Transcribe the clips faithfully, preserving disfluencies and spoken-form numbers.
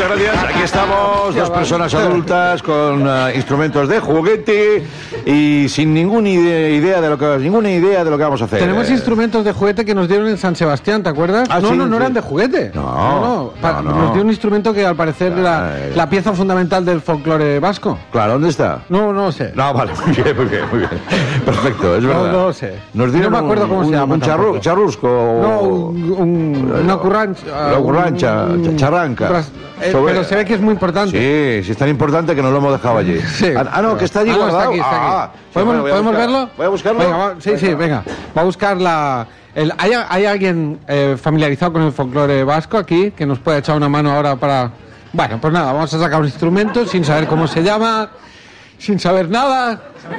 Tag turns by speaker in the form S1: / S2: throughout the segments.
S1: muchas gracias. Aquí estamos, dos personas adultas con uh, instrumentos de juguete y sin ninguna idea, idea de lo que ninguna idea de lo que vamos a hacer.
S2: Tenemos
S1: eh.
S2: instrumentos de juguete que nos dieron en San Sebastián, ¿te acuerdas?
S1: Ah,
S2: no,
S1: sí,
S2: no, no
S1: sí.
S2: eran de juguete.
S1: No,
S2: no, no. Pa-
S1: no, no.
S2: Nos dio un instrumento que al parecer era
S1: Ay.
S2: la pieza fundamental del folclore vasco.
S1: Claro, ¿dónde está?
S2: No, no lo sé.
S1: No, vale, muy bien, muy bien, muy bien. Perfecto, es
S2: No,
S1: verdad.
S2: no lo sé.
S1: Nos dieron
S2: No me acuerdo
S1: un,
S2: cómo se
S1: un-
S2: llama
S1: Un charru,
S2: tampoco.
S1: charrusco.
S2: No, un, un- una currancha.
S1: La currancha,
S2: un-
S1: charranca.
S2: tras- eh,
S1: Sobre-
S2: Pero se ve que es muy importante.
S1: Sí, sí, es tan importante que nos lo hemos dejado allí.
S2: Sí.
S1: Ah, ah, no, que está allí
S2: Ah, no,
S1: guardado.
S2: está aquí, está aquí.
S1: Ah, sí,
S2: ¿Podemos,
S1: bueno, voy a
S2: ¿podemos
S1: buscar-
S2: verlo?
S1: ¿Voy a buscarlo?
S2: Venga, va- sí, sí, venga. Va a buscar la... el- ¿hay, ¿Hay alguien eh, familiarizado con el folclore vasco aquí que nos pueda echar una mano ahora para...? Bueno, pues nada, vamos a sacar un instrumento sin saber cómo se llama, sin saber nada.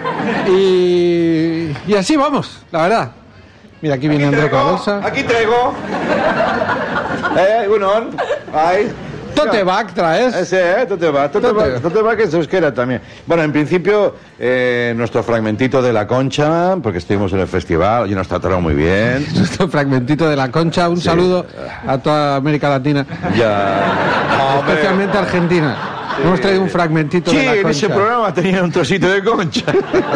S2: Y, y así vamos, la verdad. Mira, aquí viene André con la bolsa.
S1: Aquí traigo. Eh, unón. Ahí.
S2: Toteback traes.
S1: Ese, eh, Toteback. Toteback, Toteback es euskera también. Bueno, en principio, eh, nuestro fragmentito de la Concha, porque estuvimos en el festival y nos trataron muy bien.
S2: Nuestro fragmentito de la Concha. Un
S1: Sí.
S2: saludo a toda América Latina,
S1: Ya. Hombre.
S2: especialmente Argentina. Hemos traído un fragmentito
S1: Sí,
S2: de la Concha.
S1: en ese programa tenía un trocito de concha.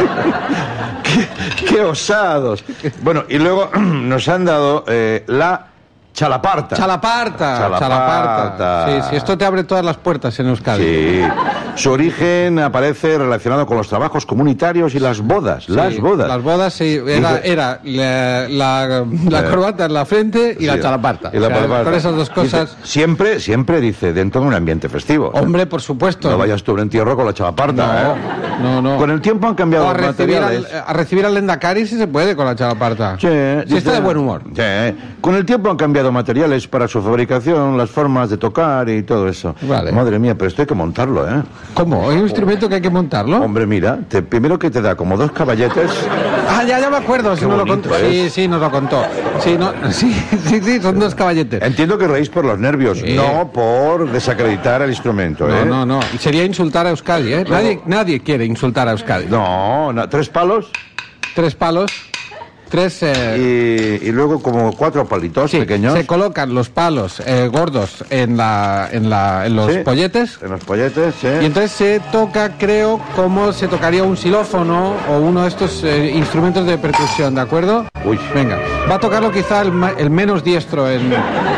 S1: qué, qué osados. Bueno, y luego nos han dado eh, la chalaparta.
S2: Chalaparta,
S1: Chalaparta.
S2: chalaparta. Sí, sí, esto te abre todas las puertas en Euskadi.
S1: Sí. Su origen aparece relacionado con los trabajos comunitarios y las bodas.
S2: Sí,
S1: las bodas.
S2: Las bodas, sí. Era,
S1: Dice-
S2: era la, la, la
S1: Eh,
S2: corbata en la frente y
S1: Sí.
S2: la chalaparta.
S1: Y la
S2: O sea,
S1: chalaparta.
S2: con esas dos cosas.
S1: Dice, siempre, siempre dice, dentro de un ambiente festivo.
S2: Hombre, por supuesto.
S1: No vayas tú a un entierro con la chalaparta,
S2: No,
S1: ¿eh?
S2: no, no.
S1: Con el tiempo han cambiado
S2: O a
S1: los
S2: recibir, al,
S1: materiales.
S2: a recibir al Endacari si se puede con la chalaparta.
S1: Sí,
S2: Si
S1: dice-
S2: está de buen humor.
S1: Sí. Con el tiempo han cambiado materiales para su fabricación, las formas de tocar y todo eso.
S2: Vale.
S1: Madre mía, pero esto hay que montarlo, ¿eh?
S2: ¿Cómo? ¿Hay un instrumento que hay que montarlo?
S1: Hombre, mira, te- primero que te da como dos caballetes.
S2: Ah, ya, ya me acuerdo. Si
S1: Qué
S2: nos lo
S1: bonito
S2: contó.
S1: es.
S2: Sí, sí, nos lo contó. Sí, no, sí, sí, sí, son dos caballetes.
S1: Entiendo que reís por los nervios,
S2: Sí.
S1: no por desacreditar el instrumento, ¿eh?
S2: No, no, no. Y sería insultar a Euskadi, ¿eh? Nadie, nadie quiere insultar a Euskadi.
S1: No, no, tres palos
S2: Tres palos, tres... eh,
S1: y, y luego como cuatro palitos
S2: sí,
S1: pequeños
S2: se colocan los palos eh, gordos en, la, en, la, en los
S1: Sí.
S2: polletes.
S1: en los polletes, ¿sí?
S2: Y entonces se toca, creo, como se tocaría un xilófono o uno de estos eh, instrumentos de percusión, ¿de acuerdo?
S1: Uy.
S2: Venga, va a tocarlo quizá el, ma- el menos diestro en,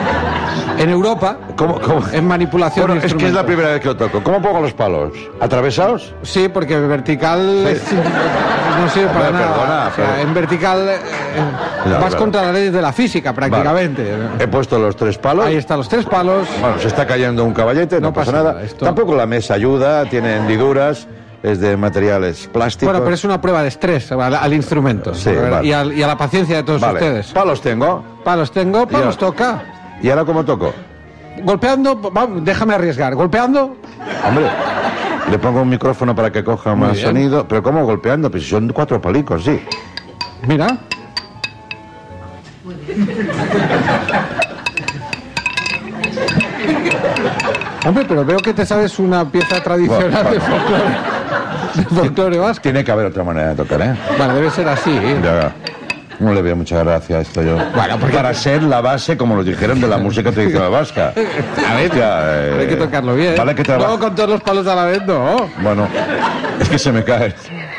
S2: en Europa,
S1: ¿Cómo, cómo?
S2: en manipulación
S1: Bueno,
S2: de
S1: es que es la
S2: instrumentos.
S1: primera vez que lo toco. ¿Cómo pongo los palos? ¿Atravesados?
S2: Sí, porque vertical es- no sirve para
S1: Hombre,
S2: nada.
S1: perdona,
S2: O sea,
S1: pero-
S2: en vertical eh,
S1: Ya,
S2: vas
S1: claro.
S2: contra las leyes de la física prácticamente.
S1: He puesto los tres palos.
S2: Ahí están los tres palos.
S1: Bueno, se está cayendo un caballete, no,
S2: No
S1: pasa,
S2: pasa
S1: nada.
S2: nada, esto-
S1: Tampoco la mesa ayuda, tiene hendiduras, es de materiales plásticos.
S2: Bueno, pero es una prueba de estrés al, al instrumento.
S1: Sí,
S2: ¿verdad?
S1: vale.
S2: y, al- y a la paciencia de todos
S1: Vale,
S2: ustedes.
S1: palos tengo.
S2: Palos tengo, palos
S1: Ya.
S2: toca.
S1: ¿Y ahora cómo toco?
S2: Golpeando, vamos, déjame arriesgar. Golpeando,
S1: Hombre, le pongo un micrófono para que coja más
S2: bien.
S1: sonido. ¿Pero cómo golpeando? Pues si son cuatro palicos, sí.
S2: mira. Hombre, pero veo que te sabes una pieza tradicional
S1: Bueno,
S2: de folclore, de folclore vasco.
S1: Tiene que haber otra manera de tocar, ¿eh?
S2: Vale, debe ser así. ¿eh?
S1: Ya. No le veo mucha gracia a esto yo.
S2: Bueno, porque-
S1: Para ser la base, como nos dijeron, de la música tradicional vasca.
S2: A ver,
S1: Ya, eh,
S2: hay que tocarlo bien.
S1: Vale que trabaja.
S2: No, con todos los palos a la vez, no.
S1: Bueno, es que se me cae.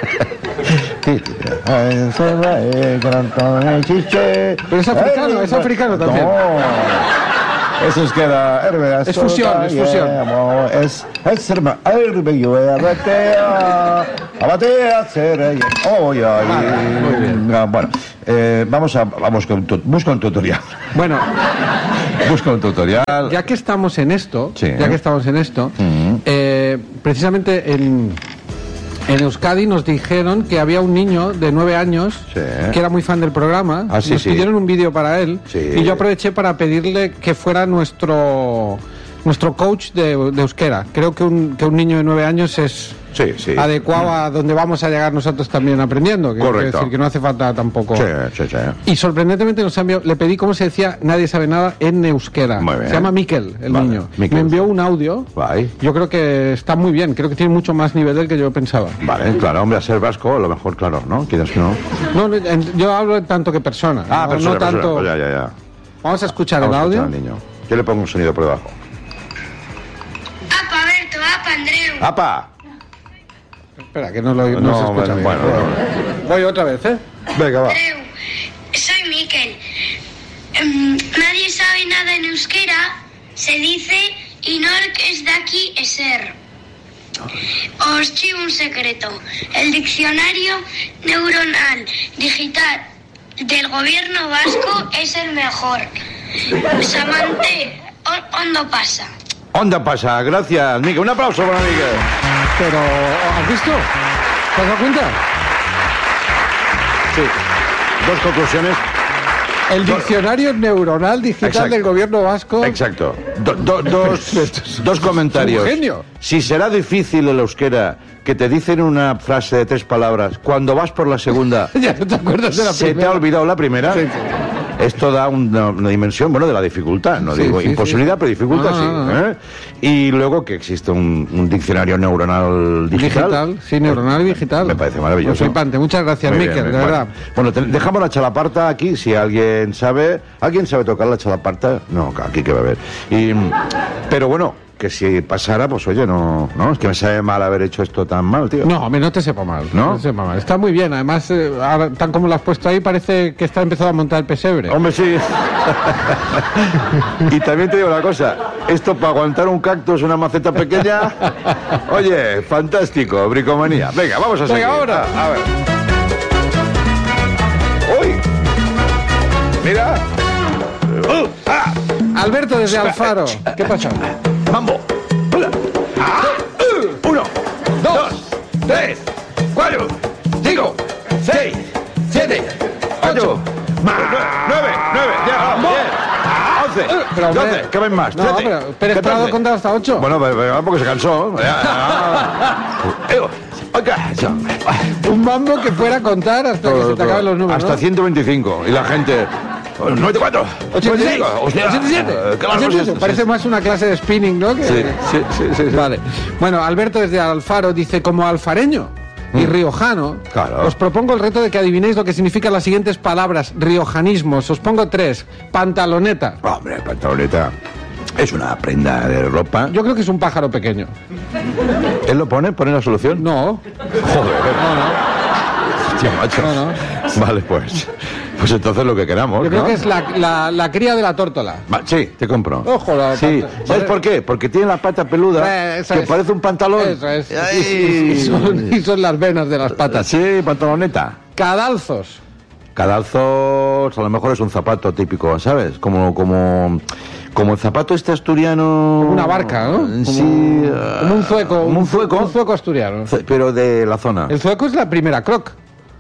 S2: Pero es africano, es africano también.
S1: No, eso es que da.
S2: Es fusión, es fusión.
S1: Es es herma- herbe yo abatea, abatea, cere, oh, ya,
S2: Vale, muy bien.
S1: Ah, bueno, eh, vamos a vamos con tu- busca un tutorial.
S2: Bueno,
S1: Busca un tutorial.
S2: ya que estamos en esto,
S1: Sí.
S2: ya que estamos en esto,
S1: Mm.
S2: eh, precisamente en, en Euskadi nos dijeron que había un niño de nueve años
S1: Sí.
S2: que era muy fan del programa.
S1: Ah, sí,
S2: nos
S1: sí.
S2: pidieron un vídeo para él
S1: Sí.
S2: y yo aproveché para pedirle que fuera nuestro nuestro coach de, de euskera. Creo que un, que un niño de nueve años es
S1: Sí, sí.
S2: adecuado a donde vamos a llegar nosotros también aprendiendo. Que quiero
S1: Correcto.
S2: decir que no hace falta tampoco.
S1: Sí, sí, sí.
S2: Y sorprendentemente nos envió, le pedí cómo se decía nadie sabe nada en euskera.
S1: Muy bien.
S2: Se llama Miquel, el
S1: Vale,
S2: niño.
S1: Miquel.
S2: Me envió un audio.
S1: Vale.
S2: Yo creo que está muy bien, creo que tiene mucho más nivel del que yo pensaba.
S1: Vale, claro, hombre, a ser vasco, a lo mejor, claro, ¿no? Quieres que no.
S2: No, no, en- yo hablo en tanto que persona.
S1: Ah,
S2: no,
S1: persona,
S2: no
S1: persona.
S2: tanto.
S1: Pues ya, ya, ya. Vamos,
S2: Vamos a escuchar
S1: a
S2: el
S1: escuchar
S2: audio.
S1: al niño. Yo le pongo un sonido por debajo. ¡Apa!
S2: Espera, que no lo no,
S1: No,
S2: se escucha bien.
S1: bueno, bueno.
S2: Voy otra vez, ¿eh?
S1: Venga, va.
S3: Soy Miquel. Um, nadie sabe nada en euskera. Se dice inork ez daki ezer. Os chivo un secreto. El diccionario neuronal digital del gobierno vasco es el mejor. Samante, ¿hondo pasa?
S1: Onda pasa, gracias, Miquel. Un aplauso para Miquel.
S2: Pero, ¿has visto? ¿Te has dado cuenta?
S1: Sí. Dos conclusiones.
S2: El diccionario neuronal digital
S1: Exacto.
S2: del gobierno vasco.
S1: Exacto. Do- do- dos, dos comentarios.
S2: un genio.
S1: Si será difícil el euskera que te dicen una frase de tres palabras, cuando vas por la segunda,
S2: Ya no te acuerdas de la
S1: ¿se
S2: primera.
S1: te ha olvidado la primera?
S2: Sí, sí.
S1: Esto da una, una dimensión, bueno, de la dificultad. No
S2: Sí,
S1: digo
S2: sí,
S1: imposibilidad,
S2: sí.
S1: pero dificultad
S2: Ah,
S1: sí.
S2: ah,
S1: ¿eh? Y luego que existe un, un diccionario neuronal digital.
S2: Digital, sí, neuronal y digital.
S1: Me parece maravilloso.
S2: Pues flipante. Muchas gracias,
S1: Muy
S2: Miquel,
S1: bien,
S2: de
S1: bueno.
S2: verdad.
S1: Bueno, te- dejamos la chalaparta aquí, si alguien sabe. ¿Alguien sabe tocar la chalaparta? No, aquí que va a haber. Y, pero bueno, que si pasara, pues oye, no, no, es que me sabe mal haber hecho esto tan mal, tío.
S2: No, hombre, no te sepa mal.
S1: ¿No?
S2: te sepa mal. Está muy bien. Además, eh, ahora, tan como lo has puesto ahí, parece que está empezando a montar el pesebre.
S1: Hombre, sí. Y también te digo una cosa, esto para aguantar un cactus, una maceta pequeña, oye, fantástico, bricomanía. Venga, vamos a seguir.
S2: Venga, ahora.
S1: A, a ver. ¡Uy! Mira. Uh, ah,
S2: Alberto desde Alfaro. ¿Qué pasa?
S1: mambo. Una. Ah, uh, uno, dos, tres, cuatro, cinco, seis, siete, ocho, nueve, nueve, ya, diez, once,
S2: Pero, hombre,
S1: doce, ¿qué ven más?
S2: No,
S1: trece,
S2: pero Pérez Prado
S1: catorce.
S2: contaba hasta ocho.
S1: Bueno, pero- pero porque se cansó. Ya, ya. Eh, ok, eso.
S2: Un mambo que fuera a contar hasta que
S1: Todo,
S2: se te acaben
S1: todo.
S2: los números.
S1: Hasta
S2: ¿no?
S1: ciento veinticinco. Y la gente. noventa y cuatro.
S2: ochenta y seis,
S1: Hostia,
S2: ochenta y siete,
S1: eh, ¿qué más
S2: ochenta y siete.
S1: cosas?
S2: Parece más una clase de spinning, ¿no? Que-
S1: Sí, sí, sí, sí, sí.
S2: Vale. Bueno, Alberto desde Alfaro dice, como alfareño y riojano,
S1: Claro.
S2: os propongo el reto de que adivinéis lo que significan las siguientes palabras, riojanismos. Os pongo tres. Pantaloneta.
S1: Hombre, pantaloneta. Es una prenda de ropa.
S2: Yo creo que es un pájaro pequeño.
S1: ¿Él lo pone? ¿Pone la solución?
S2: No.
S1: Joder.
S2: No, no.
S1: Hostia, macho.
S2: No, no.
S1: Vale, pues. Pues entonces lo que queramos.
S2: Yo creo
S1: ¿no?
S2: que es la, la, la cría de la tórtola.
S1: Va, sí, te compro.
S2: Ojo, la
S1: Sí.
S2: pata-
S1: ¿Sabes por qué? Porque tiene la pata peluda
S2: Eh, eso
S1: que
S2: es.
S1: parece un pantalón.
S2: Eso es. Y,
S1: Ay.
S2: y son, y son las venas de las patas.
S1: Sí, pantaloneta.
S2: Cadalzos.
S1: Cadalzos, a lo mejor es un zapato típico, ¿sabes? Como, como, como el zapato este asturiano.
S2: Como una barca, ¿no?
S1: Sí.
S2: Como,
S1: ah,
S2: como un zueco.
S1: Como un zueco.
S2: Un zueco asturiano.
S1: Pero de la zona.
S2: El zueco es la primera croc.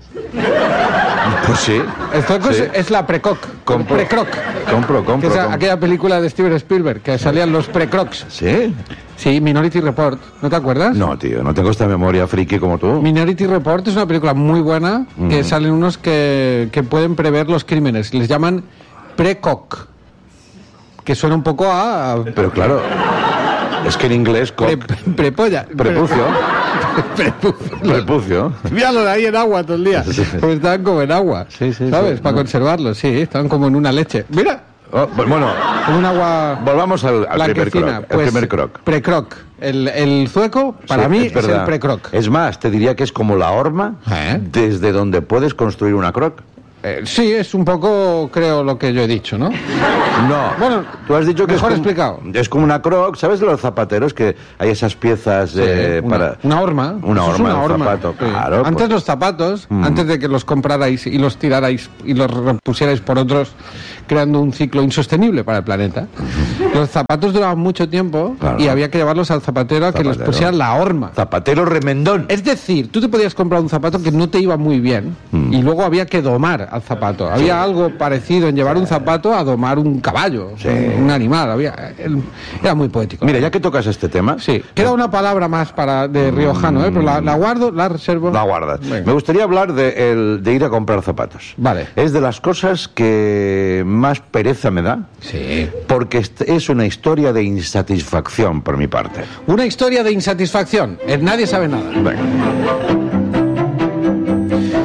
S1: Pues sí.
S2: El zueco
S1: Sí.
S2: es, es la precoc.
S1: Compro.
S2: El precroc.
S1: Compro,
S2: Que
S1: compro.
S2: es
S1: compro.
S2: aquella película de Steven Spielberg que salían los precrocs.
S1: ¿Sí?
S2: Sí, Minority Report. ¿No te acuerdas?
S1: No, tío, no tengo esta memoria friki como tú.
S2: Minority Report es una película muy buena que
S1: Mm.
S2: salen unos que, que pueden prever los crímenes. Les llaman precoc. Que suena un poco a... a
S1: Pero claro, es que en inglés.
S2: pre-
S1: Cock,
S2: prepolla.
S1: prepucio.
S2: Prepucio.
S1: Prepucio.
S2: Míralo ahí en agua todo el día.
S1: Sí.
S2: Pues estaban como en agua.
S1: Sí, sí,
S2: ¿Sabes?
S1: sí.
S2: Para
S1: No.
S2: conservarlos, sí. Estaban como en una leche. Mira,
S1: Oh, pues bueno,
S2: como un agua
S1: volvamos al, al primer
S2: blanquecina.
S1: croc. El
S2: Pues,
S1: primer croc.
S2: Precroc. El, el zueco, para
S1: Sí,
S2: mí,
S1: es
S2: es,
S1: verdad.
S2: el precroc.
S1: Es más, te diría que es como la horma
S2: ¿Eh?
S1: desde donde puedes construir una croc.
S2: Eh, sí, es un poco, creo, lo que yo he dicho, ¿no?
S1: No,
S2: Bueno,
S1: tú has dicho que
S2: mejor
S1: es como,
S2: explicado.
S1: es como una croc, ¿sabes de los zapateros que hay esas piezas de,
S2: Sí, una,
S1: para
S2: una horma.
S1: una
S2: Eso es
S1: horma,
S2: una
S1: un
S2: horma,
S1: zapato,
S2: sí.
S1: claro.
S2: Antes
S1: pues-
S2: los zapatos,
S1: Mm.
S2: antes de que los comprarais y los tirarais y los repusierais por otros, creando un ciclo insostenible para el planeta, los zapatos duraban mucho tiempo
S1: Claro.
S2: y había que llevarlos al zapatero a que les
S1: Zapatero.
S2: pusieran la horma.
S1: Zapatero remendón.
S2: Es decir, tú te podías comprar un zapato que no te iba muy bien
S1: Mm.
S2: y luego había que domar al zapato. Había algo parecido en llevar un zapato a domar un caballo,
S1: Sí.
S2: un, un animal. Había, el- era muy poético.
S1: Mira, ya que tocas este tema,
S2: Sí, queda una palabra más para de riojano, ¿eh? Pero la, la guardo, la reservo.
S1: la guardas.
S2: Venga.
S1: Me gustaría hablar de, el- de ir a comprar zapatos.
S2: Vale.
S1: Es de las cosas que más pereza me da,
S2: Sí.
S1: porque est- es una historia de insatisfacción por mi parte.
S2: Una historia de insatisfacción. El nadie sabe nada.
S1: Venga.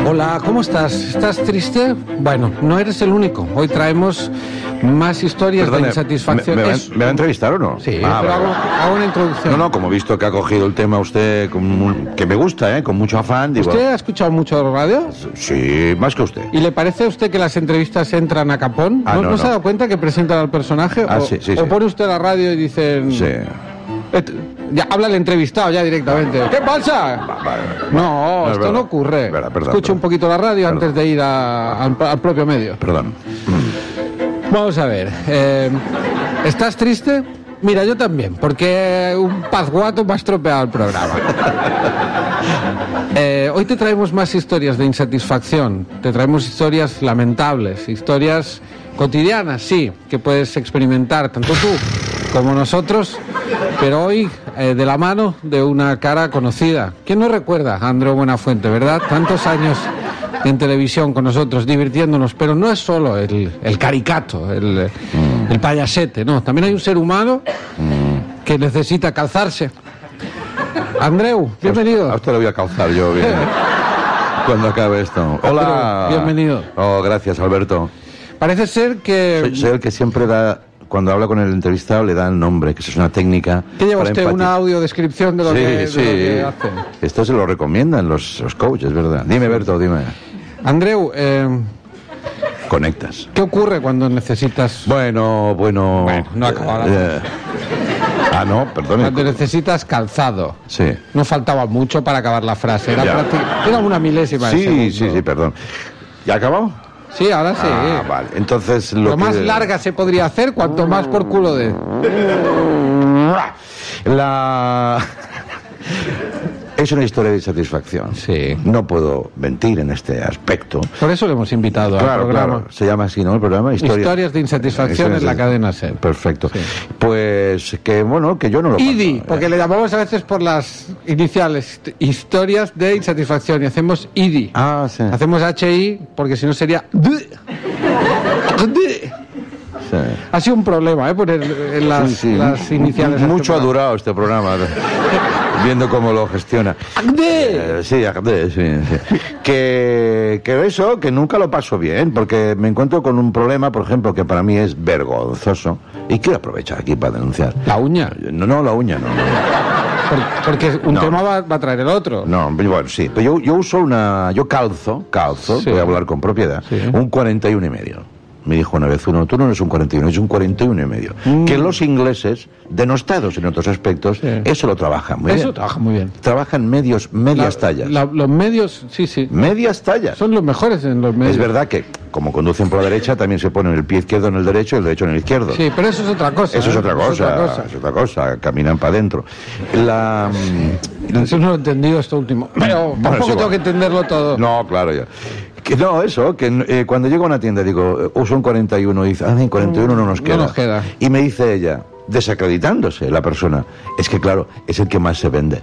S2: Hola, ¿cómo estás? ¿Estás triste? Bueno, no eres el único. Hoy traemos más historias
S1: Perdone,
S2: de insatisfacción.
S1: ¿Me, me, va,
S2: Es...
S1: ¿Me va a entrevistar o no?
S2: Sí,
S1: Ah,
S2: pero
S1: vale.
S2: hago, hago una introducción.
S1: No, no, como he visto que ha cogido el tema usted, con un- que me gusta, ¿eh? Con mucho afán, digo...
S2: ¿Usted ha escuchado mucho radio?
S1: Sí, más que usted.
S2: ¿Y le parece a usted que las entrevistas entran a capón?
S1: Ah,
S2: ¿No,
S1: no,
S2: no se
S1: no.
S2: ha dado cuenta que presentan al personaje?
S1: Ah,
S2: o,
S1: sí, sí,
S2: o
S1: sí.
S2: pone usted la radio y dicen...
S1: Sí.
S2: Et- Ya habla el entrevistado ya directamente. ¿Qué pasa?
S1: Va- vale.
S2: No,
S1: No, es
S2: esto
S1: verdad.
S2: no ocurre.
S1: Verdad, perdón,
S2: Escuche
S1: perdón.
S2: un poquito la radio
S1: Perdón.
S2: antes de ir a- al, al propio medio.
S1: Perdón.
S2: Vamos a ver. eh, ¿Estás triste? Mira, yo también, porque un pazguato me ha estropeado el programa. Eh, hoy te traemos más historias de insatisfacción, te traemos historias lamentables, historias cotidianas, sí, que puedes experimentar tanto tú como nosotros, pero hoy eh, de la mano de una cara conocida. ¿Quién no recuerda a Andreu Buenafuente, verdad? Tantos años en televisión con nosotros, divirtiéndonos, pero no es solo el, el caricato, el, el payasete, no, también hay un ser humano que necesita calzarse. Andreu, bienvenido.
S1: A usted lo voy a calzar yo bien. Cuando acabe esto. Hola.
S2: Andreu, bienvenido.
S1: Oh, gracias, Alberto.
S2: Parece ser que...
S1: Soy, soy el que siempre da, cuando habla con el entrevistado, le da el nombre, que eso es una técnica.
S2: ¿Qué lleva
S1: para
S2: usted?
S1: empatizar.
S2: ¿Una audiodescripción de lo,
S1: Sí,
S2: que, de
S1: sí.
S2: lo que hace?
S1: Esto se lo recomiendan los, los coaches, ¿verdad? Dime, Berto, dime.
S2: Andreu, eh,
S1: Conectas.
S2: ¿qué ocurre cuando necesitas...
S1: Bueno, bueno.
S2: Bueno, no ha acabado la
S1: Eh, ah, no, perdón.
S2: Cuando necesitas calzado?
S1: Sí.
S2: No faltaba mucho para acabar la frase, era,
S1: Ya.
S2: prácti- era una milésima de
S1: Sí,
S2: segundo.
S1: sí, sí, perdón. ¿Ya ha acabado?
S2: Sí, ahora sí.
S1: Ah, vale. Entonces lo
S2: Lo más
S1: que-
S2: larga se podría hacer, cuanto más por culo de...
S1: La... Es una historia de insatisfacción.
S2: Sí.
S1: No puedo mentir en este aspecto.
S2: Por eso le hemos invitado al
S1: Claro,
S2: programa.
S1: claro. Se llama así, ¿no? El programa. Historia-
S2: Historias de insatisfacción en la cadena SER.
S1: Perfecto.
S2: Sí.
S1: Pues que, bueno, que yo no lo
S2: I D I,
S1: paso.
S2: porque le llamamos a veces por las iniciales, historias de insatisfacción, y hacemos I D I.
S1: Ah, sí.
S2: Hacemos H I, porque si no sería... D. D.
S1: Sí.
S2: Ha sido un problema, ¿eh? Poner eh, las,
S1: Sí, sí.
S2: las iniciales. a
S1: Mucho
S2: este
S1: ha
S2: programa.
S1: durado este programa, viendo cómo lo gestiona.
S2: D.
S1: Eh, sí, Agde, sí, sí. Que, que eso, que nunca lo paso bien, porque me encuentro con un problema, por ejemplo, que para mí es vergonzoso, y quiero aprovechar aquí para denunciar.
S2: La uña.
S1: No, no, la uña, no. No,
S2: Por- Porque un
S1: No.
S2: tema va, va a traer el otro.
S1: no bueno, sí, pero yo, yo uso una, yo calzo, calzo,
S2: Sí.
S1: voy a hablar con propiedad,
S2: Sí.
S1: un cuarenta y uno y medio. Me dijo una vez uno, tú no eres un cuarenta y uno, es un cuarenta y uno y medio.
S2: Mm.
S1: Que los ingleses, denostados en otros aspectos,
S2: Sí.
S1: eso lo trabajan muy
S2: Eso
S1: bien.
S2: trabaja muy bien.
S1: Trabajan medios, medias
S2: La-
S1: tallas.
S2: la- los medios, sí, sí.
S1: Medias tallas.
S2: Son los mejores en los medios.
S1: Es verdad que, como conducen por la derecha, también se ponen el pie izquierdo en el derecho y el derecho en el izquierdo.
S2: Sí, pero eso es otra cosa.
S1: Eso es
S2: ¿eh?
S1: otra cosa, es otra cosa, caminan para adentro. La... mm,
S2: Eso no lo he entendido esto último. Pero
S1: Bueno,
S2: tampoco
S1: sí,
S2: tengo
S1: bueno.
S2: que entenderlo todo.
S1: No, claro, ya. Que no, eso, que eh, cuando llego a una tienda digo, eh, uso un cuarenta y uno, y dice, ah, en cuarenta y uno no nos
S2: No
S1: queda.
S2: nos queda.
S1: Y me dice ella, desacreditándose la persona, es que claro, es el que más se vende.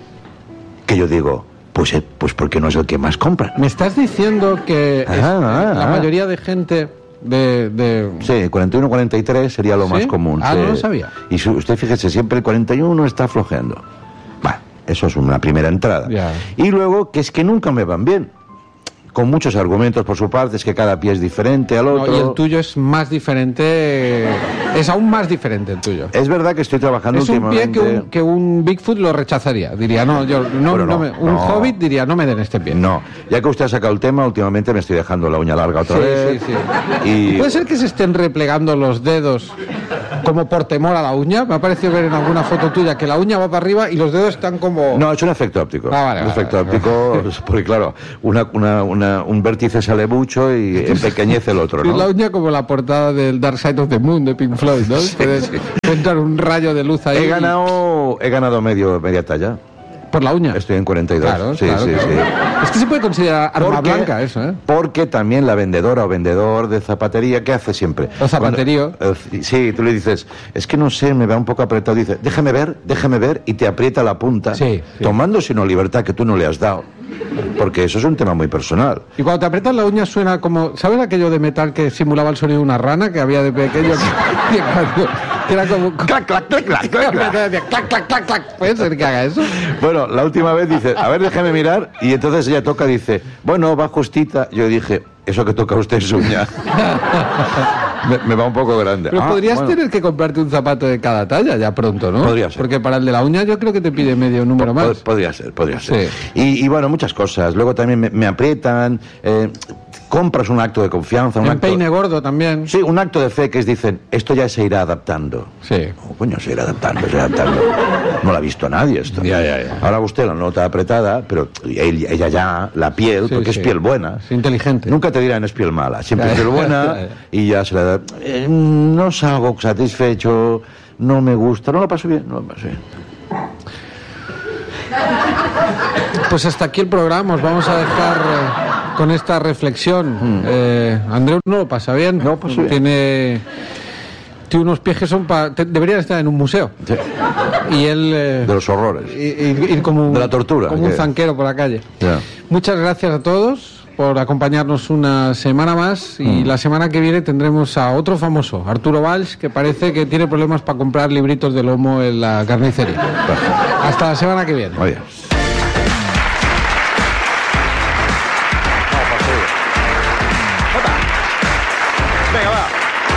S1: Que yo digo, pues, eh, pues porque no es el que más compran.
S2: Me estás diciendo que es-
S1: Ah, ah,
S2: la
S1: ah.
S2: mayoría de gente de... de...
S1: Sí, cuarenta y uno, cuarenta y tres sería lo
S2: ¿Sí?
S1: más común.
S2: Ah,
S1: sí.
S2: no lo sabía.
S1: Y su- usted fíjese, siempre el cuarenta y uno está flojeando. Bueno, eso es una primera entrada.
S2: Ya.
S1: Y luego, que es que nunca me van bien. Con muchos argumentos por su parte, es que cada pie es diferente al
S2: No,
S1: otro.
S2: y el tuyo es más diferente, es aún más diferente el tuyo.
S1: Es verdad que estoy trabajando
S2: Es un pie
S1: últimamente...
S2: que un, que un Bigfoot lo rechazaría. Diría, no, yo no,
S1: Bueno,
S2: no
S1: no,
S2: me- un
S1: no.
S2: hobbit diría, no me den este pie.
S1: No, ya que usted ha sacado el tema, últimamente me estoy dejando la uña larga otra
S2: Sí,
S1: vez.
S2: sí, sí.
S1: Y...
S2: ¿Puede ser que se estén replegando los dedos como por temor a la uña? Me ha parecido ver en alguna foto tuya que la uña va para arriba y los dedos están como...
S1: No, es un efecto óptico.
S2: Ah, vale,
S1: un
S2: vale,
S1: efecto
S2: vale.
S1: óptico, porque claro, una, una, una- un vértice sale mucho y empequeñece el otro,
S2: Y
S1: ¿no?
S2: la uña como la portada del Dark Side of the Moon de Pink Floyd, ¿no? Puedes entrar un rayo de luz ahí.
S1: He ganado, he ganado medio, media talla.
S2: Por la uña.
S1: Estoy en cuarenta y dos.
S2: Claro,
S1: sí,
S2: claro,
S1: sí,
S2: claro.
S1: sí.
S2: Es que se puede considerar arma
S1: Porque-
S2: blanca eso, ¿eh?
S1: Porque también la vendedora o vendedor de zapatería, ¿qué hace siempre?
S2: O zapaterío.
S1: Cuando- eh, sí, tú le dices, es que no sé, me va un poco apretado. Dice, déjame ver, déjame ver, y te aprieta la punta,
S2: Sí, sí.
S1: tomándose una libertad que tú no le has dado. Porque eso es un tema muy personal.
S2: Y cuando te aprietas la uña suena como... ¿Sabes aquello de metal que simulaba el sonido de una rana que había de pequeño? Que, que cuando, Que era como...
S1: Clac, clac, clac, clac, clac, clac.
S2: clac, clac, clac, clac. ¿Puede ser que haga eso?
S1: Bueno, la última vez dice, a ver, déjeme mirar, y entonces ella toca, dice, bueno, va justita. Yo dije, eso que toca usted es uña. me, me va un poco grande.
S2: Pero
S1: ah,
S2: podrías
S1: bueno.
S2: tener que comprarte un zapato de cada talla ya pronto, ¿no?
S1: Podría ser.
S2: Porque para el de la uña yo creo que te pide medio número
S1: Po-
S2: más.
S1: Podría ser, podría ser.
S2: Sí.
S1: Y, y bueno, muchas cosas. Luego también me, me aprietan, eh, compras un acto de confianza, un
S2: En
S1: acto...
S2: peine gordo también.
S1: Sí, un acto de fe que es, dicen, esto ya se irá adaptando.
S2: Sí.
S1: Oh, coño, se irá adaptando, se irá adaptando. No lo ha visto nadie esto.
S2: Ya, ya, ya.
S1: Ahora usted la nota apretada, pero ella, ella ya, la piel,
S2: Sí,
S1: porque
S2: sí.
S1: es piel buena.
S2: Es inteligente.
S1: Nunca te dirán es piel mala, siempre
S2: Ya,
S1: es piel
S2: ya,
S1: buena
S2: ya, ya.
S1: y ya se la da. Eh, no salgo satisfecho, no me gusta, no lo paso bien, no lo paso bien.
S2: Pues hasta aquí el programa. Os vamos a dejar eh, con esta reflexión. Eh, Andreu no lo pasa bien.
S1: No lo paso bien.
S2: Tiene, tiene unos pies que son para... Deberían estar en un museo.
S1: Sí,
S2: Y él... eh,
S1: de los horrores.
S2: ir, ir como un,
S1: De la tortura,
S2: como un
S1: que-
S2: zanquero por la calle.
S1: Ya.
S2: Muchas gracias a todos por acompañarnos una semana más y
S1: Mm.
S2: la semana que viene tendremos a otro famoso, Arturo Valls, que parece que tiene problemas para comprar libritos de lomo en la carnicería. Hasta la semana que viene.
S1: Oye. Venga, va.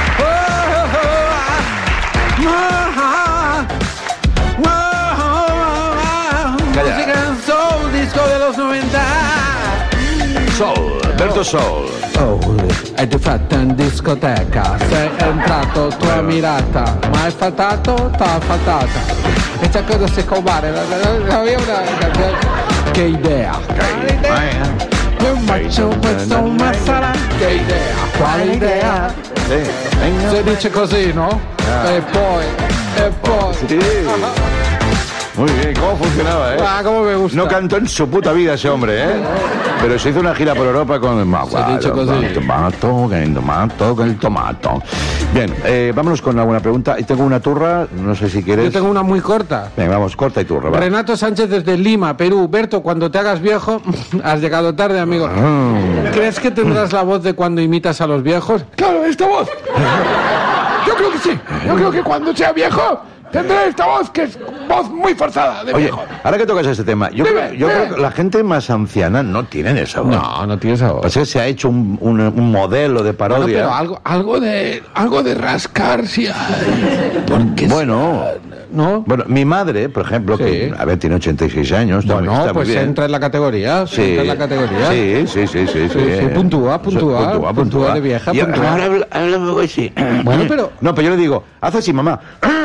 S1: Calla.
S2: Música en soul, disco de los noventa.
S1: Soul, Berto Soul.
S2: Oh, hai fatto in discoteca, sei entrato, tua mirata, ma hai faltato, t'ha faltata. E c'è cosa se comare, avevo una canzone. Che idea! Che idea! Io faccio questo ma sarà che idea! Quale idea?
S1: Sí, venga.
S2: Si dice così, no? E poi, e poi.
S1: Sí. Muy bien, ¿cómo funcionaba, eh?
S2: Ah, cómo me gusta.
S1: No cantó en su puta vida ese hombre, ¿eh? Pero se hizo una gira por Europa con el
S2: Se ha dicho così.
S1: el tomato, con el tomato, con el tomato. Bien, eh, vámonos con alguna pregunta. Y tengo una turra, no sé si quieres.
S2: Yo tengo una muy corta.
S1: Venga, vamos, corta y turra, va.
S2: Renato Sánchez desde Lima, Perú. Berto, cuando te hagas viejo, has llegado tarde, amigo.
S1: Ah.
S2: ¿Crees que tendrás la voz de cuando imitas a los viejos?
S4: Claro, esta voz. Yo creo que sí. Yo creo que cuando sea viejo tendré esta voz que es voz muy forzada de
S1: Oye,
S4: viejo.
S1: ahora que tocas este tema, yo,
S4: Dime,
S1: creo, yo
S4: dime.
S1: creo que la gente más anciana no tienen esa voz.
S2: No, no tienes esa voz.
S1: Pasa que se ha hecho un, un- un modelo de
S4: Bueno,
S1: parodia.
S4: pero algo, algo de algo de rascar sí hay. Porque
S1: Bueno,
S2: ¿No?
S1: bueno, mi madre, por ejemplo,
S2: Sí.
S1: que a ver, tiene ochenta y seis años, también
S2: Bueno,
S1: está muy
S2: pues
S1: bien.
S2: entra en la categoría.
S1: Sí,
S2: Entra en la categoría.
S1: sí, sí, sí, sí, sí.
S2: Sí, sí, puntúa, puntúa,
S1: Puntúa,
S2: puntúa de vieja,
S1: Y
S2: puntúa.
S1: ahora habla, habla un poco así.
S2: Bueno, pero-
S1: No, pero yo le digo, haz así, mamá.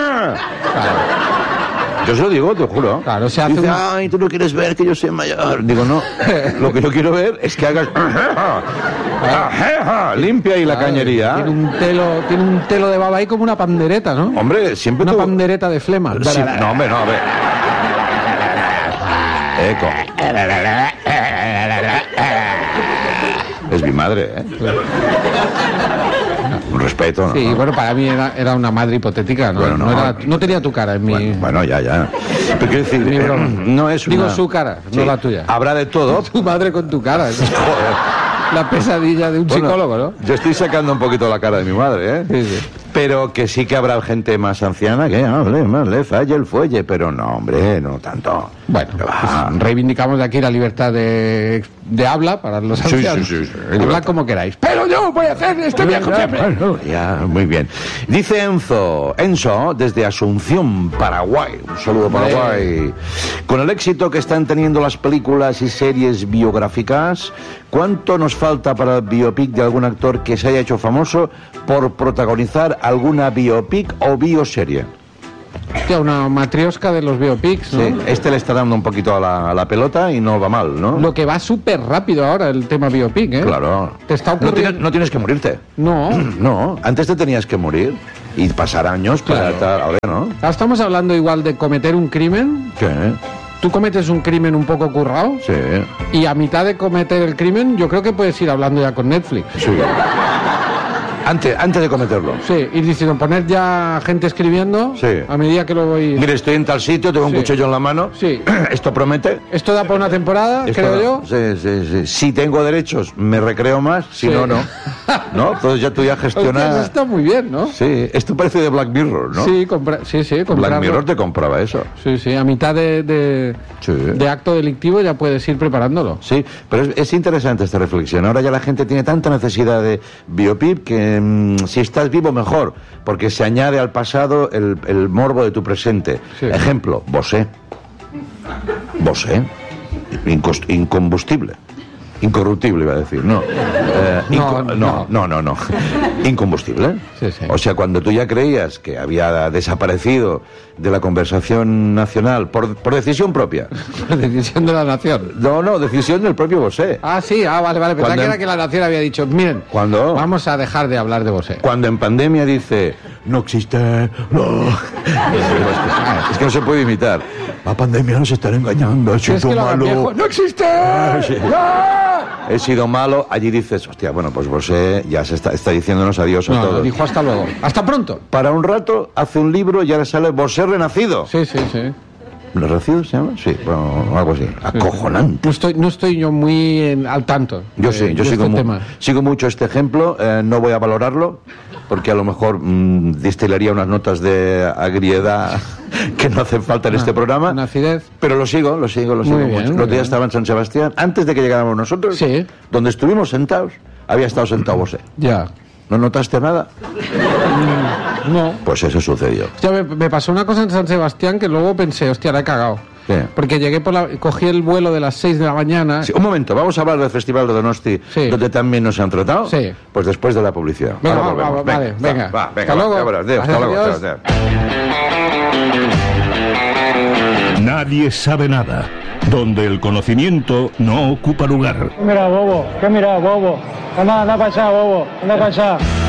S1: Yo se lo digo, te juro.
S2: Claro, se hace
S1: Dice,
S2: un-
S1: ay, tú no quieres ver que yo soy mayor. Digo, no, lo que yo quiero ver es que hagas... Limpia ahí la
S2: Claro,
S1: cañería.
S2: Tiene un telo, tiene un telo de baba ahí como una pandereta, ¿no?
S1: Hombre, siempre
S2: Una
S1: tú...
S2: pandereta de flema.
S1: Sí, no, hombre, no, a ver. Eco. Es mi madre, ¿eh? Un respeto, ¿no?
S2: Sí, bueno, para mí era, era una madre hipotética, ¿no?
S1: Bueno, no.
S2: no, era- no tenía tu cara en mi...
S1: Bueno, bueno, ya, ya. Pero quiero decir,
S2: Mi broma.
S1: no es
S2: Digo
S1: una...
S2: su cara, no la tuya.
S1: Habrá de todo.
S2: Tu madre con tu cara. ¿no?
S1: Joder.
S2: La pesadilla de un
S1: Bueno,
S2: psicólogo, ¿no?
S1: Yo estoy sacando un poquito la cara de mi madre, ¿eh?
S2: Sí, sí.
S1: Pero que sí que habrá gente más anciana que hable más, le falle el fuelle, pero no, hombre, no tanto.
S2: Bueno,
S1: Que va.
S2: pues, reivindicamos de aquí la libertad de, de habla para los
S1: Sí,
S2: ancianos.
S1: sí, sí, sí,
S2: Hablad
S1: libertad.
S2: como queráis.
S4: pero yo voy a hacer este viejo siempre.
S1: Bueno, ya, muy bien. Dice Enzo, Enzo, desde Asunción, Paraguay. Un saludo, Paraguay. Con el éxito que están teniendo las películas y series biográficas, ¿cuánto nos falta para el biopic de algún actor que se haya hecho famoso por protagonizar alguna biopic o bioserie?
S2: Hostia, una matriosca de los biopics, ¿no?
S1: Sí, este le está dando un poquito a la, a la pelota y no va mal, ¿no?
S2: Lo que va súper rápido ahora el tema biopic, ¿eh?
S1: Claro.
S2: Te está
S1: No
S2: ocurriendo...
S1: tienes, no tienes que morirte.
S2: No.
S1: No, antes te tenías que morir y pasar años para
S2: Claro.
S1: tal, ahora no.
S2: Ahora estamos hablando igual de cometer un crimen.
S1: ¿Qué?
S2: Tú cometes un crimen un poco currado
S1: Sí,
S2: y a mitad de cometer el crimen yo creo que puedes ir hablando ya con Netflix.
S1: sí. Antes, antes de cometerlo.
S2: Sí, ir diciendo, poner ya gente escribiendo
S1: Sí.
S2: a medida que lo voy...
S1: Mire, estoy en tal sitio, tengo un
S2: Sí.
S1: cuchillo en la mano.
S2: Sí.
S1: Esto promete.
S2: Esto da para una temporada,
S1: Esto
S2: creo
S1: no.
S2: yo.
S1: Sí, sí, sí. Si tengo derechos, me recreo más. Si
S2: Sí.
S1: no, no. ¿No? Entonces ya tú ya
S2: Hostia, eso
S1: gestionas.
S2: está muy bien, ¿no?
S1: Sí, esto parece de Black Mirror, ¿no?
S2: Sí, compra... sí, sí,
S1: Black
S2: comprarlo.
S1: Mirror te compraba eso.
S2: Sí, sí, a mitad de, de,
S1: Sí.
S2: de acto delictivo ya puedes ir preparándolo.
S1: Sí, pero es, es interesante esta reflexión. Ahora ya la gente tiene tanta necesidad de biopip que mm, si estás vivo mejor, porque se añade al pasado el, el morbo de tu presente.
S2: Sí.
S1: Ejemplo, Bosé. Bosé. Incos- incombustible. Incorruptible, iba a decir. No. Eh,
S2: No,
S1: inco-
S2: no.
S1: no, no, no, no. Incombustible.
S2: Sí, sí.
S1: O sea, cuando tú ya creías que había desaparecido de la conversación nacional por, por decisión propia.
S2: La decisión de la nación.
S1: No, no, decisión del propio Bosé.
S2: Ah, sí, ah, vale, vale. Pensaba
S1: Cuando
S2: que era
S1: en-
S2: que la nación había dicho, miren,
S1: ¿Cuándo?
S2: vamos a dejar de hablar de Bosé.
S1: Cuando en pandemia dice, no existe, no. Es que no se puede imitar. La pandemia nos están engañando, he
S2: ¿Quieres
S1: sido
S2: que lo haga
S1: malo.
S2: viejo?
S4: ¡No existe!
S1: Sí.
S4: ¡Ah!
S1: He sido malo. Allí dices, hostia, bueno, pues Bosé ya se está, está diciéndonos adiós a
S2: No,
S1: todos.
S2: dijo hasta luego. Hasta pronto.
S1: Para un rato hace un libro y ahora sale Bosé renacido.
S2: Sí, sí, sí.
S1: ¿Renacido se llama? Sí, bueno, algo así. Acojonante.
S2: No estoy, no estoy yo muy en- al tanto.
S1: Yo
S2: de-
S1: sí, yo
S2: de
S1: sigo,
S2: este
S1: mu-
S2: tema.
S1: sigo mucho este ejemplo, eh, no voy a valorarlo, porque a lo mejor mm, destilaría unas notas de agriedad que no hacen falta en
S2: Ah,
S1: este programa,
S2: una acidez.
S1: pero lo sigo, lo sigo, lo
S2: Muy
S1: sigo
S2: bien,
S1: mucho.
S2: muy
S1: El otro día
S2: bien.
S1: estaba en San Sebastián, antes de que llegáramos nosotros,
S2: Sí.
S1: donde estuvimos sentados, había estado sentado Bosé.
S2: Ya.
S1: ¿No notaste nada?
S2: No.
S1: Pues eso sucedió.
S2: Hostia, me, me pasó una cosa en San Sebastián que luego pensé, hostia, la he cagado.
S1: ¿Qué?
S2: Porque llegué por la... Cogí el vuelo de las seis de la mañana.
S1: Sí, un momento, vamos a hablar del Festival de Donosti,
S2: Sí.
S1: donde también nos han tratado.
S2: Sí.
S1: Pues después de la publicidad.
S2: Venga,
S1: Ahora
S2: va, va,
S1: volvemos.
S2: vale, venga.
S1: Va, venga,
S2: Hasta
S1: va,
S2: luego.
S1: ya verás, Dios, hasta luego.
S2: Adiós.
S1: Adiós, adiós.
S5: Nadie sabe nada, donde el conocimiento no ocupa lugar.
S6: ¿Qué mira, bobo? ¿Qué mira, bobo? Anda, anda para allá, bobo. Anda para allá.